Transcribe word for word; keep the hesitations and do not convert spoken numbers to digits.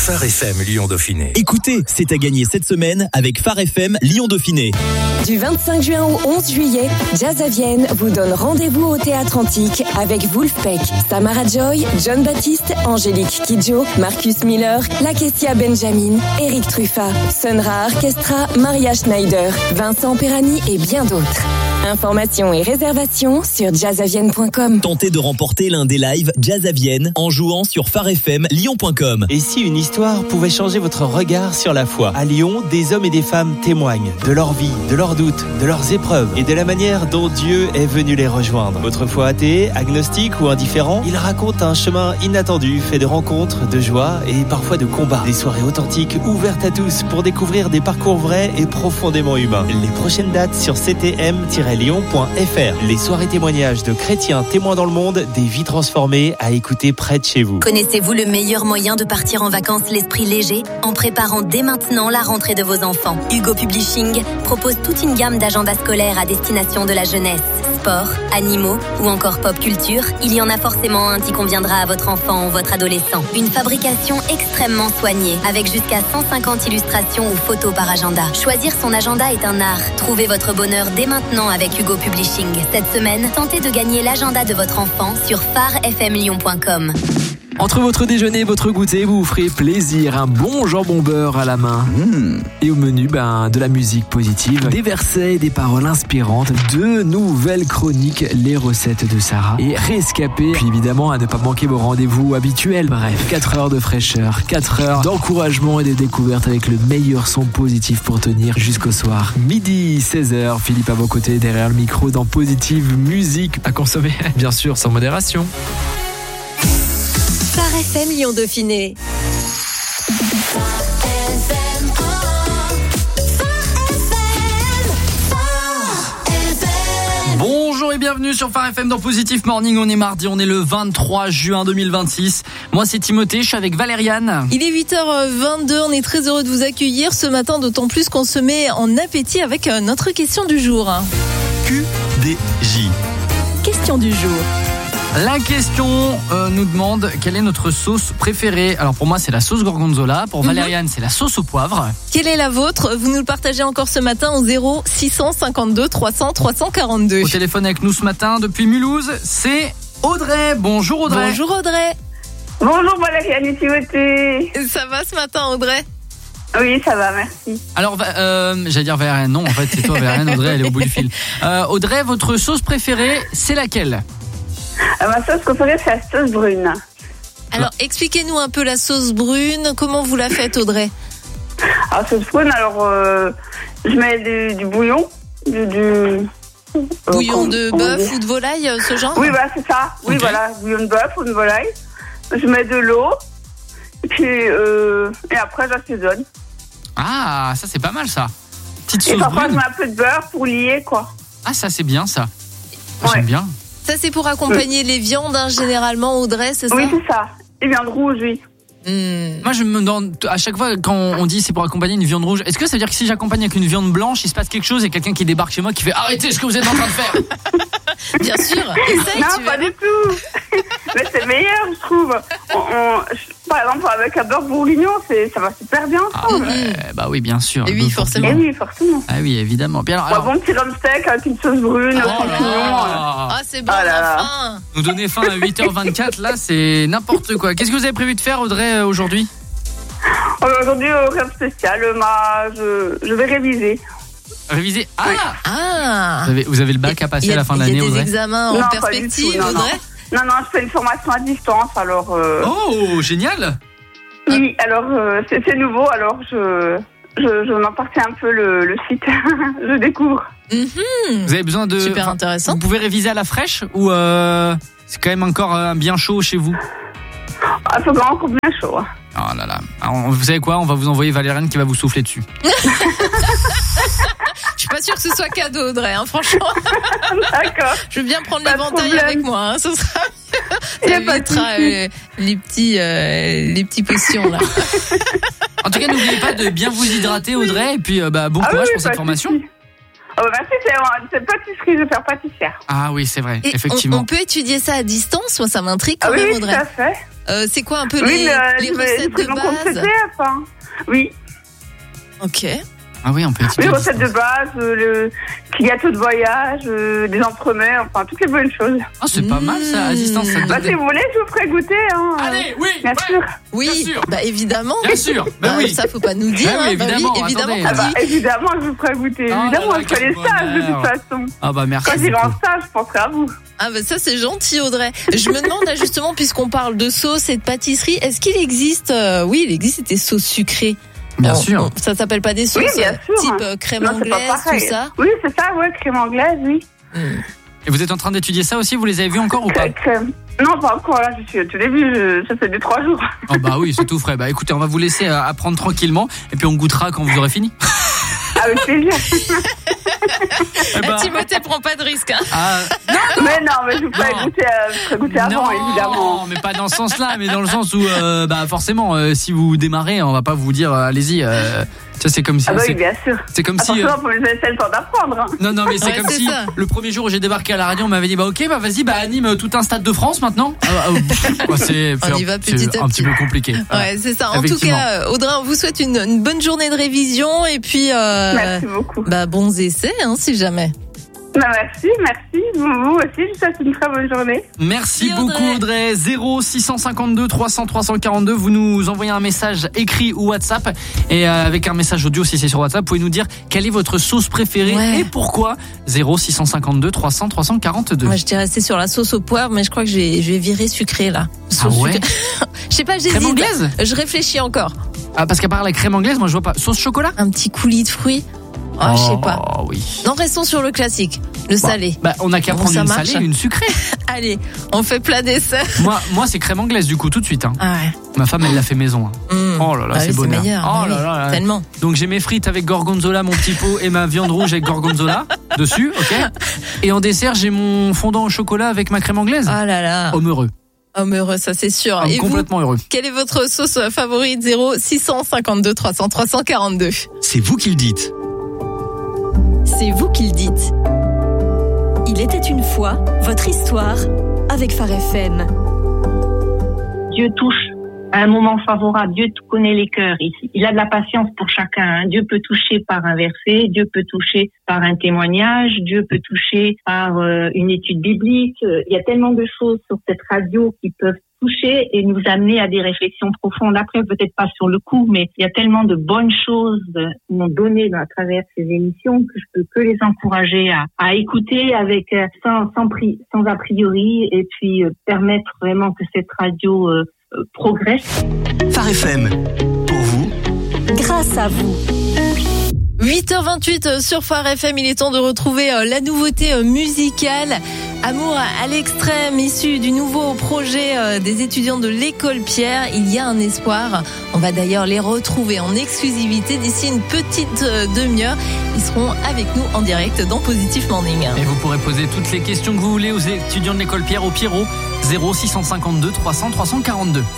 Phare F M Lyon-Dauphiné. Écoutez, c'est à gagner cette semaine avec Phare F M Lyon-Dauphiné. Du vingt-cinq juin au onze juillet, Jazz à Vienne vous donne rendez-vous au Théâtre Antique avec Wolfpack, Samara Joy, John Baptiste, Angélique Kidjo, Marcus Miller, Lakecia Benjamin, Eric Truffat, Sonra Orchestra, Maria Schneider, Vincent Perani et bien d'autres. Informations et réservations sur jazz à vienne point com. Tentez de remporter l'un des lives Jazz à Vienne en jouant sur phare f m lyon point com. Et si une histoire pouvait changer votre regard sur la foi ? À Lyon, des hommes et des femmes témoignent de leur vie, de leurs doutes, de leurs épreuves et de la manière dont Dieu est venu les rejoindre. Autrefois athée, agnostique ou indifférent, ils racontent un chemin inattendu fait de rencontres, de joie et parfois de combats. Des soirées authentiques ouvertes à tous pour découvrir des parcours vrais et profondément humains. Les prochaines dates sur c t m tiret lyon point f r. Les soirées témoignages de chrétiens témoins dans le monde, des vies transformées à écouter près de chez vous. Connaissez-vous le meilleur moyen de partir en vacances l'esprit léger ? En préparant dès maintenant la rentrée de vos enfants. Hugo Publishing propose toute une gamme d'agendas scolaires à destination de la jeunesse. Sport, animaux ou encore pop culture, il y en a forcément un qui conviendra à votre enfant ou votre adolescent. Une fabrication extrêmement soignée, avec jusqu'à cent cinquante illustrations ou photos par agenda. Choisir son agenda est un art. Trouvez votre bonheur dès maintenant avec Hugo Publishing. Cette semaine, tentez de gagner l'agenda de votre enfant sur phare f m lyon point com. Entre votre déjeuner et votre goûter, vous vous ferez plaisir. Un bon jambon beurre à la main. Mmh. Et au menu, ben, de la musique positive, des versets et des paroles inspirantes, de nouvelles chroniques, les recettes de Sarah et Rescapé. Puis évidemment, à ne pas manquer vos rendez-vous habituels. Bref, quatre heures de fraîcheur, quatre heures d'encouragement et de découverte avec le meilleur son positif pour tenir jusqu'au soir. Midi, seize heures, Philippe à vos côtés derrière le micro dans Positive Musique. À consommer, bien sûr, sans modération. Phare F M Lyon-Dauphiné. Bonjour et bienvenue sur Phare F M dans Positive Morning. On est mardi, on est le vingt-trois juin deux mille vingt-six. Moi c'est Timothée, je suis avec Valériane. Il est huit heures vingt-deux, on est très heureux de vous accueillir ce matin, d'autant plus qu'on se met en appétit avec notre question du jour. Q D J. Question du jour. La question euh, nous demande quelle est notre sauce préférée. Alors pour moi c'est la sauce gorgonzola, pour Valériane c'est la sauce au poivre. Quelle est la vôtre ? Vous nous le partagez encore ce matin au zéro six cent cinquante-deux trois cents trois cent quarante-deux. Au téléphone avec nous ce matin depuis Mulhouse, c'est Audrey. Bonjour Audrey. Bonjour Audrey. Bonjour Valériane et Timothée. Ça va ce matin Audrey ? Oui, ça va, merci. Alors, euh, j'allais dire Valériane, non en fait c'est toi Valériane, Audrey elle est au bout du fil. Euh, Audrey, votre sauce préférée c'est laquelle ? Euh, ma sauce préférée, c'est la sauce brune. Alors, expliquez-nous un peu la sauce brune. Comment vous la faites, Audrey ? Alors, sauce brune, alors, euh, je mets du, du bouillon, du... du bouillon euh, de bœuf ou de volaille, ce genre ? Oui, voilà, c'est ça. Oui, okay. Voilà, bouillon de bœuf ou de volaille. Je mets de l'eau, et puis, euh, et après, j'assaisonne. Ah, ça, c'est pas mal, ça. Petite sauce et parfois, brune. je mets un peu de beurre pour lier, quoi. Ah, ça, c'est bien, ça. Ouais. J'aime bien. Ça, c'est pour accompagner mmh. les viandes, hein, généralement, Audrey, c'est ça ? Oui, c'est ça. Les viandes rouges, oui. Mmh. Moi, je me demande, à chaque fois, quand on dit c'est pour accompagner une viande rouge, est-ce que ça veut dire que si j'accompagne avec une viande blanche, il se passe quelque chose et quelqu'un qui débarque chez moi qui fait « Arrêtez ce que vous êtes en train de faire !» Bien sûr, essaye, non, tu pas verras. du tout. Mais c'est meilleur, je trouve. On, on, par exemple, avec un beurre bourguignon, c'est, ça va super bien. Ah, ouais, bah oui, bien sûr. Et oui, forcément. Et oui, forcément. Ah oui, évidemment. Bien, alors, un bon petit rhum steak avec une sauce brune, oh un champignon. Ah, c'est bon, oh là là. enfin. Nous donner faim à huit heures vingt-quatre, là, c'est n'importe quoi. Qu'est-ce que vous avez prévu de faire, Audrey, aujourd'hui ? Aujourd'hui, rien de spécial. Ma, je, je vais réviser. Réviser. Ah, oui. ah. Vous avez, vous avez le bac à passer a, à la fin de l'année, Il y a des Audrey examens en non, perspective, tout, non, Audrey non. non, non, je fais une formation à distance, alors... Euh... Oh, génial. Oui, alors, euh, c'est, c'est nouveau, alors je... Je, je m'en partais un peu le, le site. Je découvre. Mm-hmm. Vous avez besoin de... Super intéressant. Vous pouvez réviser à la fraîche ou euh, c'est quand même encore euh, bien chaud chez vous ? Ah, il faut vraiment qu'on bien chaud. Hein. Oh là là. Alors, vous savez quoi ? On va vous envoyer Valériane qui va vous souffler dessus. Je suis pas sûre que ce soit cadeau, Audrey, hein, franchement. D'accord. Je veux bien prendre pas l'éventail avec moi, hein, ce sera mieux. Ça évitera euh, les petits, euh, les petits potions là. En tout cas, n'oubliez pas de bien vous hydrater, Audrey, et puis euh, bah, bon courage ah oui, pour cette formation. Oh bah merci, c'est, c'est pâtisserie, je vais faire pâtissière. Ah oui, c'est vrai, et effectivement. On, on peut étudier ça à distance, moi ça m'intrigue quand ah même, oui, Audrey. tout à fait. Euh, c'est quoi un peu Oui, les, le, les je vais- recettes j'ai pris de mon compte C base? P F, hein. Oui. Ok. Ah oui, on peut Les étudier. recettes de base, euh, le petit gâteau de voyage, euh, des entremets, enfin toutes les bonnes choses. Ah, c'est pas mal ça, à distance. Ça te Bah, donne si des- vous voulez, je vous ferai goûter. Hein. Allez, oui, Bien ouais. sûr. Oui, Bien sûr. bah évidemment. Bien sûr, bah Bah, oui. Ça, faut pas nous dire. Bah oui, hein. Bah évidemment, évidemment attendez. qu'on Ah bah, dit. évidemment, je vous ferai goûter. Oh là évidemment, là, je ferai quel les stages de bonheur. toute façon. Ah bah merci. Quand j'irai en beaucoup. stage, je penserai à vous. Ah bah ça c'est gentil Audrey. Je me demande là justement puisqu'on parle de sauce et de pâtisserie, est-ce qu'il existe euh, oui, il existe des sauces sucrées. Bien Bon, sûr. bon, ça s'appelle pas des sauces Oui, bien sûr. type euh, crème Non, c'est pas anglaise, tout pareil. ça. Oui, c'est ça, ouais, crème anglaise, oui. Et vous êtes en train d'étudier ça aussi, vous les avez vus encore ou pas? Crème. Non, pas encore, là, je suis au tout début, je- ça fait deux, trois jours. Oh bah oui, c'est tout frais. Bah écoutez, on va vous laisser euh, apprendre tranquillement et puis on goûtera quand vous aurez fini. Avec plaisir. Eh ben, Timothée prend pas de risque. Hein. ah, Mais non, mais je vous ferai Non. goûter, euh, je vous ferai goûter avant, non, évidemment. mais pas dans ce sens-là, mais dans le sens où, euh, bah forcément, euh, si vous démarrez, on va pas vous dire, euh, allez-y. Euh, ça c'est comme si. Ah bah c'est- oui, bien sûr. c'est comme si. Attention, euh, faut me laisser le temps d'apprendre. Hein. Non, non, mais c'est Ouais, comme c'est si ça. le premier jour où j'ai débarqué à la radio, on m'avait dit bah ok, bah vas-y, bah anime tout un stade de France maintenant. Ah, bah, oh, bah, c'est On y c'est va un- petit c'est à un petit. petit peu compliqué. Voilà. Ouais, c'est ça. En tout Effectivement. cas, Audrey, on vous souhaite une, une bonne journée de révision et puis euh, Merci beaucoup. bah bons essais hein, si jamais. Bah, merci, merci. Vous, vous aussi, je vous souhaite une très bonne journée. Merci Merci, beaucoup Audrey. Audrey. zéro six cent cinquante-deux trois cents trois cent quarante-deux. Vous nous envoyez un message écrit ou WhatsApp et euh, avec un message audio si c'est sur WhatsApp, vous pouvez nous dire quelle est votre sauce préférée Ouais. et pourquoi. zéro six cent cinquante-deux trois cents trois cent quarante-deux. Moi, j'étais restée sur la sauce au poivre, mais je crois que je vais, je vais virer sucré là. Ah Sauce ouais. sucrée. Je sais pas, j'hésite. Crème anglaise. Je réfléchis encore. Ah, parce qu'à part la crème anglaise, moi je vois pas. Sauce chocolat. Un petit coulis de fruits. Oh, je sais pas. Oh oui. Non, restons sur le classique, le Bah, salé. Bah, on a qu'à Bon, prendre ça une marche. salée et une sucrée. Allez, on fait plat dessert. moi, moi c'est crème anglaise du coup tout de suite. Hein. Ah ouais. Ma femme elle l'a fait maison. Hein. Mmh. Oh là là, Bah c'est oui, bonheur. meilleur. Oh Bah là oui, là là. Tellement. Donc j'ai mes frites avec gorgonzola, mon petit pot, et ma viande rouge avec gorgonzola dessus, ok. Et en dessert, j'ai mon fondant au chocolat avec ma crème anglaise. Ah là là. Homme heureux. Homme heureux, ça c'est sûr. Homme Et vous, complètement heureux. quelle est votre sauce favorite? Zéro six cent cinquante-deux trois cents trois cent quarante-deux. C'est vous qui le dites. C'est vous qui le dites. Il était une fois votre histoire avec Phare F M. Dieu touche à un moment favorable. Dieu connaît les cœurs. Il, il a de la patience pour chacun. Hein. Dieu peut toucher par un verset, Dieu peut toucher par un témoignage, Dieu peut toucher par euh, une étude biblique. Il y a tellement de choses sur cette radio qui peuvent toucher et nous amener à des réflexions profondes. Après, peut-être pas sur le coup, mais il y a tellement de bonnes choses qui m'ont donné à travers ces émissions que je peux que les encourager à, à écouter avec euh, sans sans, pri, sans a priori et puis euh, permettre vraiment que cette radio euh, euh, progresse. Phare F M, pour vous, Grâce à vous. huit heures vingt-huit sur Phare F M, il est temps de retrouver la nouveauté musicale. Amour à l'extrême, issu du nouveau projet des étudiants de l'école Pierre. Il y a un espoir. On va d'ailleurs les retrouver en exclusivité d'ici une petite demi-heure. Ils seront avec nous en direct dans Positive Morning. Et vous pourrez poser toutes les questions que vous voulez aux étudiants de l'école Pierre au Pierrot. zéro six cent cinquante-deux trois cents trois cent quarante-deux.